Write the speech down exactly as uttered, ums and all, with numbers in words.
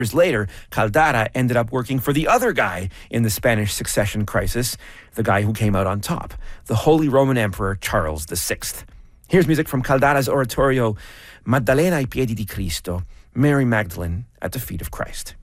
Years later, Caldara ended up working for the other guy in the Spanish succession crisis, the guy who came out on top, the Holy Roman Emperor Charles the Sixth. Here's music from Caldara's oratorio Maddalena ai piedi di Cristo, Mary Magdalene at the feet of Christ.